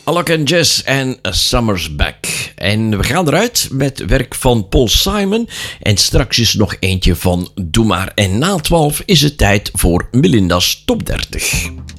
Alok and Jess en A Summer's Back. En we gaan eruit met werk van Paul Simon. En straks is nog eentje van Doe Maar. En na 12 is het tijd voor Melinda's Top 30.